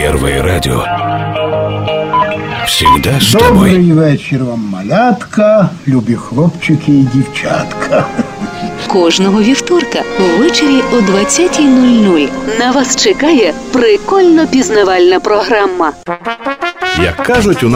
Первое радио. Всегда с тобой. Добрий вечір вам, малятка, любі хлопчики і дівчатка. Кожного вівторка ввечері о 20:00 на вас чекає прикольно-пізнавальна програма. Як кажуть у